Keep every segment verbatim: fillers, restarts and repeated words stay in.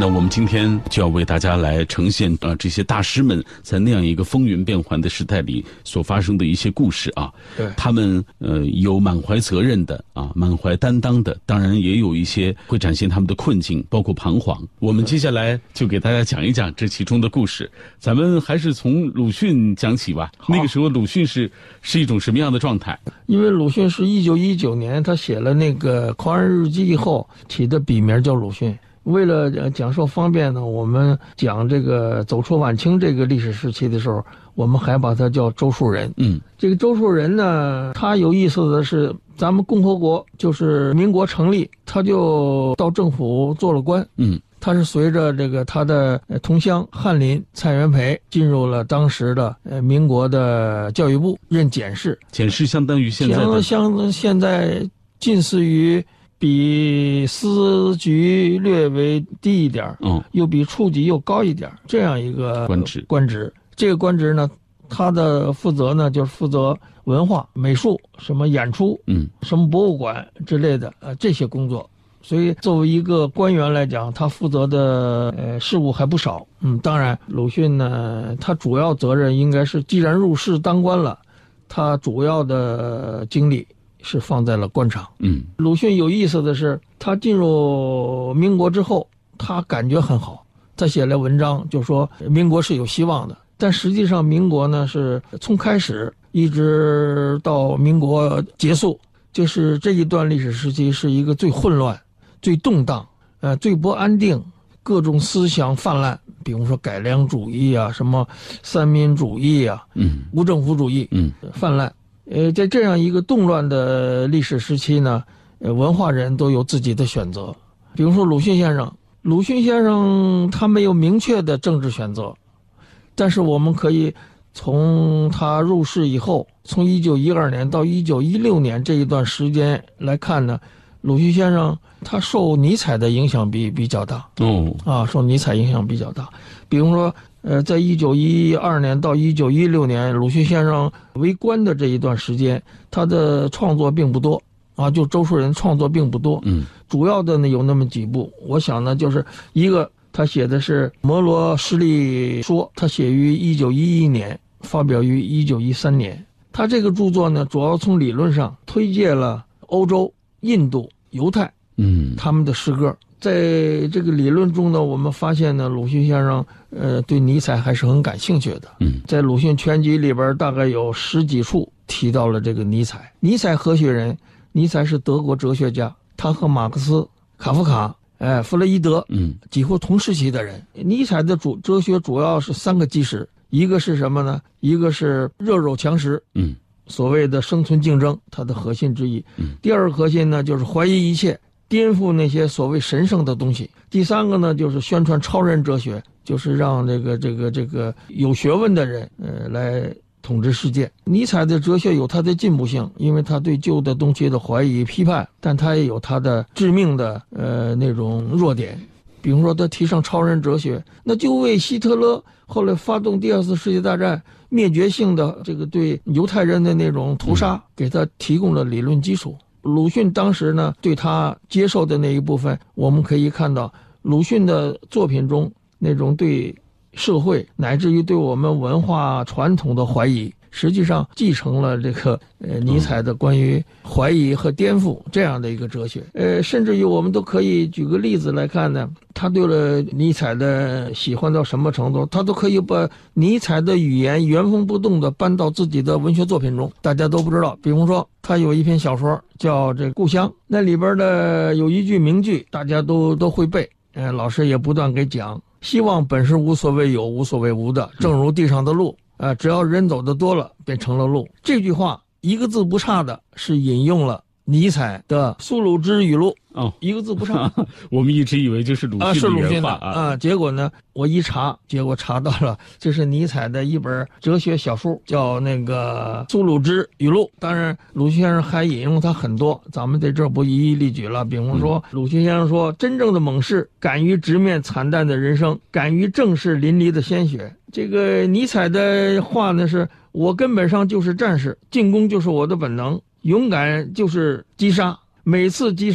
那我们今天就要为大家来呈现啊、呃、这些大师们在那样一个风云变幻的时代里所发生的一些故事啊。 对， 他们呃有满怀责任的啊，满怀担当的，当然也有一些会展现他们的困境，包括彷徨。我们接下来就给大家讲一讲这其中的故事。咱们还是从鲁迅讲起吧。那个时候鲁迅是是一种什么样的状态？ 因为鲁迅是一九一九年他写了那个《狂人日记》以后起的笔名叫鲁迅。为了讲授方便呢，我们讲这个走出晚清这个历史时期的时候，我们还把他叫周树人。 嗯， 这个周树人呢，他有意思的是，咱们共和国就是民国成立，他就到政府做了官。 嗯， 他是随着这个他的同乡翰林蔡元培进入了当时的呃民国的教育部任检事。 检事相当于现在的相相现在近似于比司局略为低一点，嗯，又比处级又高一点，这样一个官职。 官职，这个官职呢，他的负责呢就是负责文化、美术、什么演出，嗯，什么博物馆之类的呃这些工作。所以作为一个官员来讲，他负责的呃事务还不少。嗯，当然鲁迅呢，他主要责任应该是，既然入仕当官了，他主要的精力是放在了官场。嗯，鲁迅有意思的是，他进入民国之后，他感觉很好，他写了文章就说民国是有希望的。但实际上民国呢，是从开始一直到民国结束，就是这一段历史时期是一个最混乱、最动荡、呃最不安定，各种思想泛滥，比如说改良主义啊，什么三民主义啊，嗯，无政府主义，嗯，泛滥。呃，在这样一个动乱的历史时期呢，呃，文化人都有自己的选择。比如说鲁迅先生，鲁迅先生他没有明确的政治选择，但是我们可以从他入仕以后，从一九一二年到一九一六年这一段时间来看呢，鲁迅先生他受尼采的影响比比较大。哦，啊，受尼采影响比较大。比如说，呃，在一九一二年到一九一六年，鲁迅先生为官的这一段时间，他的创作并不多啊，就周树人创作并不多。嗯，主要的呢有那么几部，我想呢就是一个他写的是《摩罗诗力说》，他写于一九一一年，发表于一九一三年。他这个著作呢，主要从理论上推介了欧洲、印度、犹太，嗯，他们的诗歌。在这个理论中呢，我们发现呢，鲁迅先生呃对尼采还是很感兴趣的。嗯，在鲁迅全集里边大概有十几处提到了这个尼采。尼采何许人？尼采是德国哲学家，他和马克思、卡夫卡、哎弗洛伊德，嗯，几乎同时期的人。尼采的主哲学主要是三个基石，一个是什么呢？一个是弱肉强食，嗯，所谓的生存竞争，它的核心之一。嗯，第二个核心呢，就是怀疑一切，颠覆那些所谓神圣的东西。第三个呢，就是宣传超人哲学，就是让这个这个这个有学问的人呃来统治世界。尼采的哲学有它的进步性，因为他对旧的东西的怀疑批判，但他也有他的致命的呃那种弱点。比如说他提倡超人哲学，那就为希特勒后来发动第二次世界大战灭绝性的这个对犹太人的那种屠杀给他提供了理论基础。鲁迅当时呢，对他接受的那一部分，我们可以看到鲁迅的作品中那种对社会乃至于对我们文化传统的怀疑，实际上继承了这个呃尼采的关于怀疑和颠覆这样的一个哲学。呃，甚至于我们都可以举个例子来看呢，他对了尼采的喜欢到什么程度，他都可以把尼采的语言原封不动的搬到自己的文学作品中。大家都不知道，比如说他有一篇小说叫这《故乡》，那里边的有一句名句大家都都会背，呃，老师也不断给讲，希望本是无所谓有无所谓无的，正如地上的路，呃，只要人走的多了便成了路。这句话一个字不差的是引用了尼采的苏鲁之语录。哦，一个字不差。 我们一直以为就是鲁迅的原话啊, 啊, 啊结果呢，我一查，结果查到了这是尼采的一本哲学小书，叫那个苏鲁之语录。当然鲁迅先生还引用他很多，咱们在这儿不一一例举了。比如说、嗯、鲁迅先生说，真正的猛士敢于直面惨淡的人生，敢于正视淋漓的鲜血。这个尼采的话呢，是我根本上就是战士，进攻就是我的本能，勇敢就是击杀，每次击杀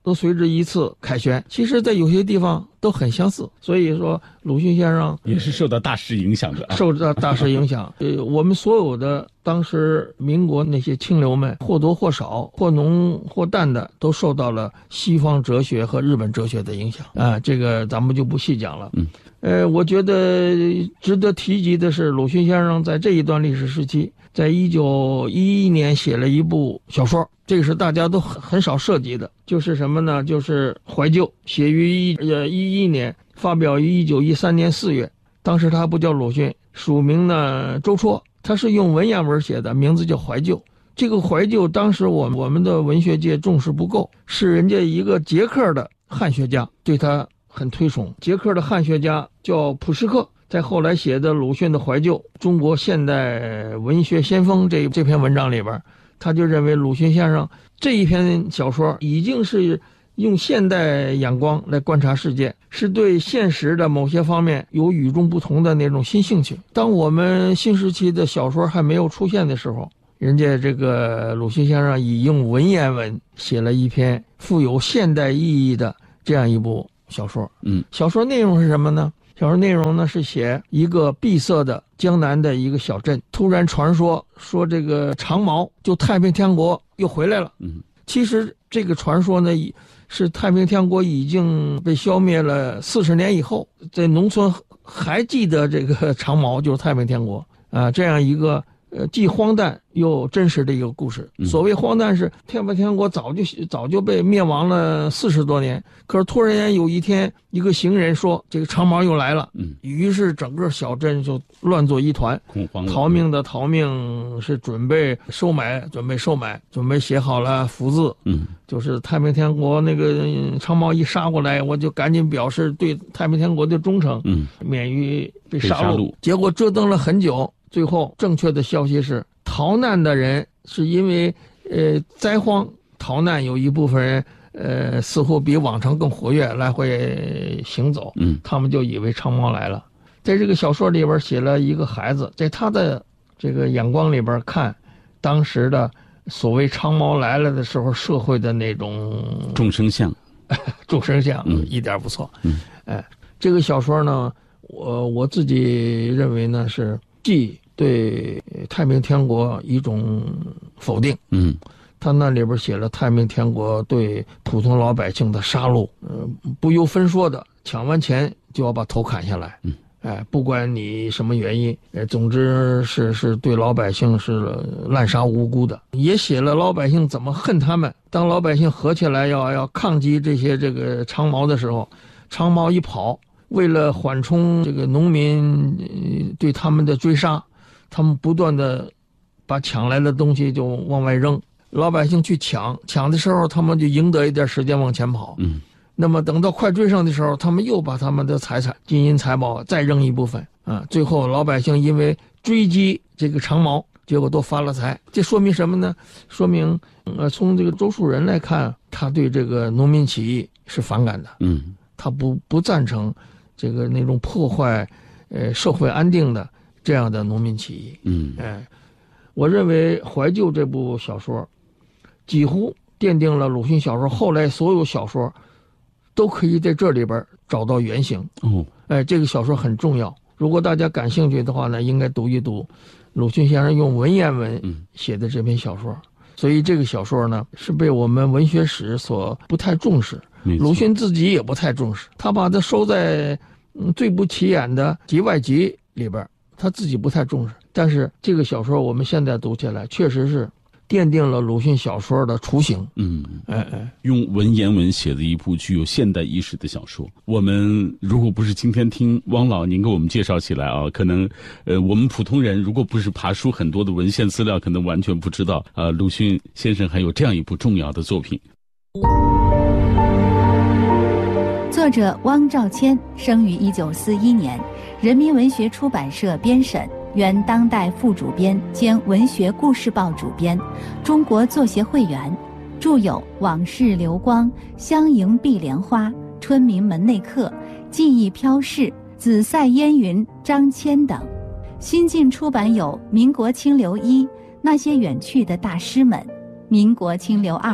都随之一次凯旋。其实在有些地方都很相似，所以说鲁迅先生也是受到大师影响的、啊、 受到大师影响。呃，我们所有的当时民国那些清流们，或多或少或浓或淡的都受到了西方哲学和日本哲学的影响啊，这个咱们就不细讲了。 嗯， 呃，我觉得值得提及的是，鲁迅先生在这一段历史时期，在一九一一年写了一部小说，这个是大家都很很少涉及的，就是什么呢？就是怀旧，写于一呃一一年，发表于一九一三年四月。当时他还不叫鲁迅，署名呢周绰，他是用文言文写的，名字叫怀旧。这个怀旧，当时我我们的文学界重视不够，是人家一个捷克的汉学家对他很推崇。捷克的汉学家叫普什克，在后来写的鲁迅的怀旧，中国现代文学先锋这这篇文章里边，他就认为鲁迅先生这一篇小说已经是用现代眼光来观察世界，是对现实的某些方面有与众不同的那种新兴趣。当我们新时期的小说还没有出现的时候，人家这个鲁迅先生已用文言文写了一篇富有现代意义的这样一部小说。 嗯， 小说内容是什么呢？小说内容呢是写一个闭塞的江南的一个小镇，突然传说说这个长毛就太平天国又回来了。 嗯， 其实这个传说呢是太平天国已经被消灭了四十年以后，在农村还记得这个长毛就是太平天国啊，这样一个呃既荒诞又真实的一个故事。所谓荒诞是太平天国早就早就被灭亡了四十多年，可是突然间有一天一个行人说这个长毛又来了， 嗯， 于是整个小镇就乱作一团， 恐慌了， 逃命的逃命，是准备收买准备收买准备写好了福字， 嗯， 就是太平天国那个长毛一杀过来，我就赶紧表示对太平天国的忠诚， 嗯， 免于被杀杀戮。结果折腾了很久，最后正确的消息是逃难的人是因为呃灾荒逃难，有一部分人呃似乎比往常更活跃，来回行走， 嗯， 他们就以为长毛来了。在这个小说里边写了一个孩子，在他的这个眼光里边看当时的所谓长毛来了的时候社会的那种众生相众生相， 嗯， 一点不错。 嗯， 哎，这个小说呢，我我自己认为呢是既对太平天国一种否定， 嗯， 他那里边写了太平天国对普通老百姓的杀戮，呃，不由分说的，抢完钱就要把头砍下来。 嗯， 哎，不管你什么原因，呃，总之是是对老百姓是滥杀无辜的，也写了老百姓怎么恨他们。当老百姓合起来要要抗击这些这个长毛的时候，长毛一跑，为了缓冲这个农民对他们的追杀，他们不断的把抢来的东西就往外扔，老百姓去抢，抢的时候他们就赢得一点时间往前跑。 嗯， 那么等到快追上的时候，他们又把他们的财产、金银财宝再扔一部分啊，最后老百姓因为追击这个长毛，结果都发了财。这说明什么呢？说明呃，从这个周树人来看，他对这个农民起义是反感的。 嗯， 他不不赞成这个那种破坏呃社会安定的这样的农民起义。 嗯， 哎，我认为《怀旧》这部小说几乎奠定了鲁迅小说后来所有小说都可以在这里边找到原型。 哦， 哎，这个小说很重要，如果大家感兴趣的话呢，应该读一读鲁迅先生用文言文写的这篇小说。所以这个小说呢是被我们文学史所不太重视，鲁迅自己也不太重视，他把它收在嗯最不起眼的集外集里边，他自己不太重视。但是这个小说我们现在读起来确实是奠定了鲁迅小说的雏形。 嗯， 哎哎， 用文言文写的一部具有现代意识的小说。我们如果不是今天听汪老您给我们介绍起来啊，可能呃我们普通人如果不是爬书很多的文献资料，可能完全不知道啊、呃、鲁迅先生还有这样一部重要的作品。 作者汪兆谦生于一九四一年，人民文学出版社编审，原当代副主编兼文学故事报主编，中国作协会员，著有《往事流光》《相迎碧莲花》《春明门内客》《记忆飘逝》《紫塞烟云》《张骞》等。新近出版有《民国清流一》《那些远去的大师们》，《民国清流二》《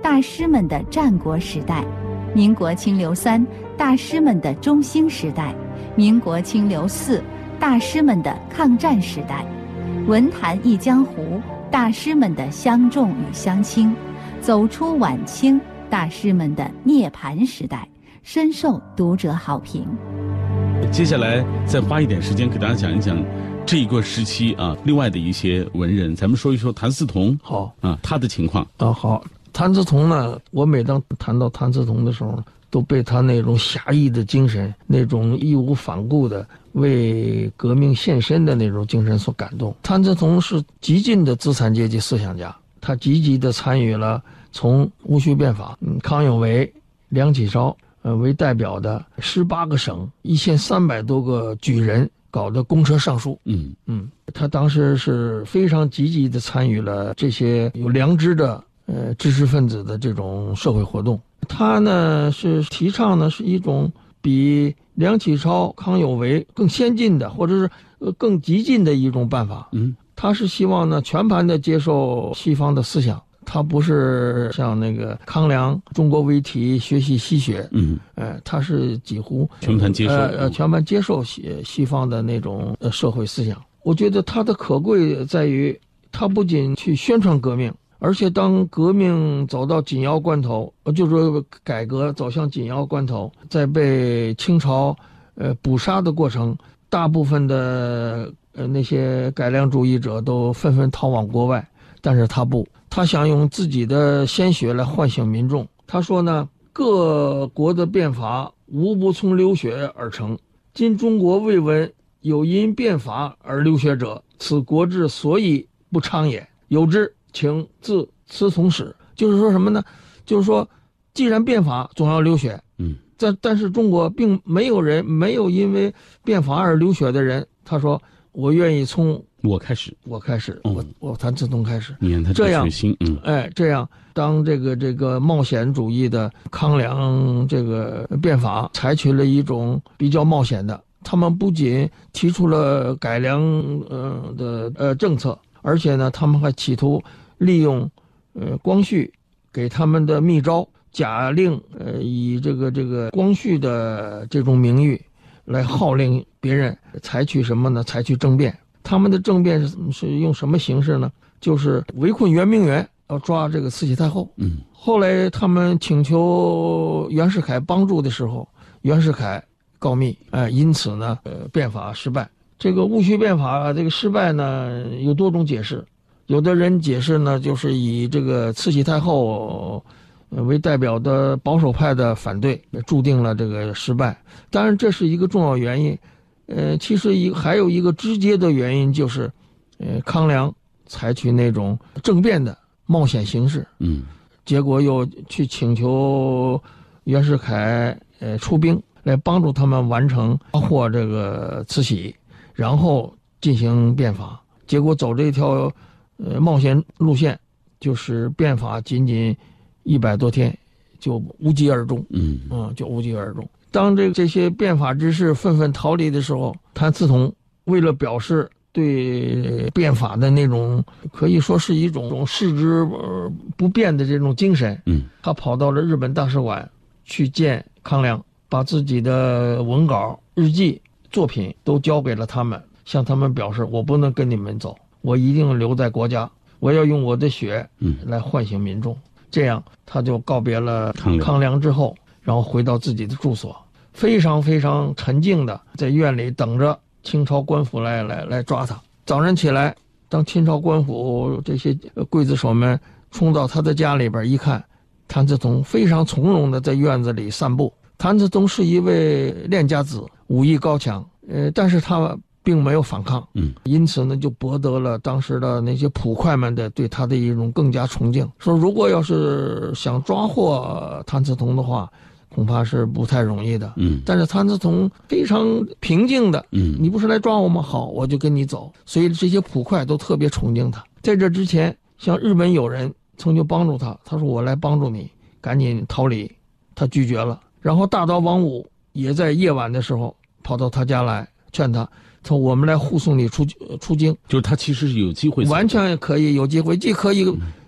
大师们的战国时代；民国清流三，大师们的中兴时代；民国清流四，大师们的抗战时代；文坛一江湖，大师们的相重与相轻；走出晚清，大师们的涅槃时代，深受读者好评。 接下来再花一点时间给大家讲一讲这一个时期啊，另外的一些文人，咱们说一说谭嗣同。 好啊，他的情况啊，好。谭嗣同呢，我每当谈到谭嗣同的时候，都被他那种侠义的精神，那种义无反顾的为革命献身的那种精神所感动。谭嗣同是激进的资产阶级思想家，他积极地参与了从戊戌变法、嗯、康有为、梁启超呃为代表的十八个省一千三百多个举人搞的公车上书。 嗯嗯，他当时是非常积极地参与了这些有良知的呃知识分子的这种社会活动。他呢是提倡呢是一种比梁启超、康有为更先进的，或者是呃更激进的一种办法。 嗯， 他是希望呢全盘的接受西方的思想。他不是像那个康梁中国为体学习西学， 嗯， 呃，他是几乎全盘接受， 呃呃，全盘接受西西方的那种呃社会思想。我觉得他的可贵在于，他不仅去宣传革命，而且当革命走到紧要关头，呃，就是说改革走向紧要关头，在被清朝呃捕杀的过程，大部分的呃那些改良主义者都纷纷逃往国外，但是他不。他想用自己的鲜血来唤醒民众。他说呢，各国的变法无不从流血而成，今中国未闻有因变法而流血者，此国之所以不昌也。有之，请自此从始。就是说什么呢？就是说，既然变法总要流血， 嗯， 但但是中国并没有人没有因为变法而流血的人。他说，我愿意从我开始， 我开始， 嗯、 我我谭嗣同开始。 你看他这样决心，嗯， 哎，这样当这个这个冒险主义的康梁这个变法采取了一种比较冒险的，他们不仅提出了改良呃的呃政策，而且呢，他们还企图利用呃光绪给他们的密诏，假令呃以这个这个光绪的这种名誉来号令别人采取什么呢？采取政变。他们的政变是是用什么形式呢？就是围困圆明园，要抓这个慈禧太后。 嗯， 后来他们请求袁世凯帮助的时候，袁世凯告密，哎，因此呢，呃，变法失败。这个戊戌变法这个失败呢，有多种解释。有的人解释呢，就是以这个慈禧太后为代表的保守派的反对，注定了这个失败。当然，这是一个重要原因。呃，其实一还有一个直接的原因就是，呃，康梁采取那种政变的冒险形式， 嗯， 结果又去请求袁世凯呃出兵来帮助他们完成抓获这个慈禧，然后进行变法。结果走这条呃冒险路线，就是变法仅仅一百多天就无疾而终， 嗯嗯，就无疾而终。当这这些变法之士纷纷逃离的时候，谭嗣同为了表示对变法的那种可以说是一种视之不变的这种精神， 嗯， 他跑到了日本大使馆去见康梁，把自己的文稿、日记、作品都交给了他们，向他们表示，我不能跟你们走，我一定留在国家，我要用我的血来唤醒民众。这样他就告别了康梁之后，然后回到自己的住所，非常非常沉静的在院里等着清朝官府来来来抓他。早上起来，当清朝官府这些刽子手们冲到他的家里边一看，谭嗣同非常从容的在院子里散步。谭嗣同是一位练家子，武艺高强，呃，但是他并没有反抗， 嗯， 因此呢，就博得了当时的那些捕快们的对他的一种更加崇敬。说如果要是想抓获谭嗣同的话，恐怕是不太容易的。 嗯， 但是谭嗣同非常平静的， 嗯， 你不是来抓我吗？好，我就跟你走。所以这些捕快都特别崇敬他。在这之前，像日本友人曾经帮助他，他说我来帮助你，赶紧逃离，他拒绝了。然后大刀王五也在夜晚的时候跑到他家来劝他，他说我们来护送你出出京。 就是他其实是有机会， 完全可以有机会，既可以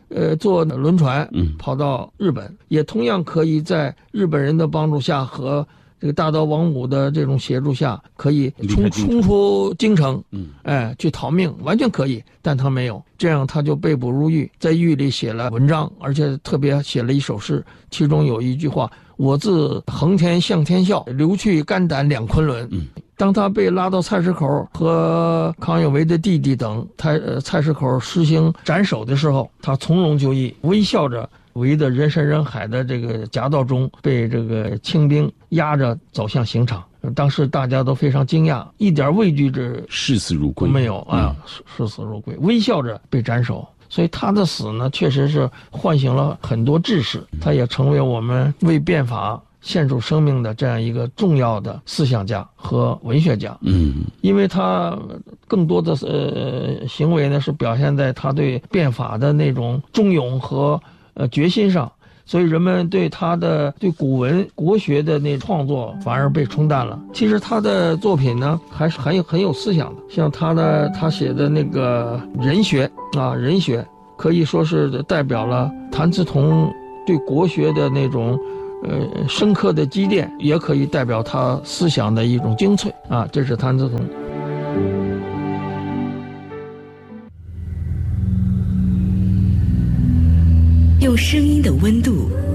呃坐轮船嗯跑到日本，也同样可以在日本人的帮助下和这个大岛王五的这种协助下，可以冲冲出京城， 嗯， 哎，去逃命，完全可以，但他没有，这样他就被捕入狱，在狱里写了文章，而且特别写了一首诗，其中有一句话：“我自横天向天笑，留去肝胆两昆仑。” 嗯。 当他被拉到菜市口和康有为的弟弟等菜呃菜市口实行斩首的时候，他从容就义，微笑着围得人山人海的这个夹道中，被这个清兵压着走向刑场。当时大家都非常惊讶，一点畏惧之视死如归没有啊，视、嗯、视死如归，微笑着被斩首。所以他的死呢，确实是唤醒了很多志士，他也成为我们为变法献出生命的这样一个重要的思想家和文学家。 嗯， 因为他更多的呃行为呢，是表现在他对变法的那种忠勇和呃决心上，所以人们对他的对古文国学的那创作反而被冲淡了。其实他的作品呢，还是很有很有思想的，像他的他写的那个人学啊，人学可以说是代表了谭嗣同对国学的那种呃，深刻的积淀，也可以代表他思想的一种精粹啊，这是谭嗣同。 用声音的温度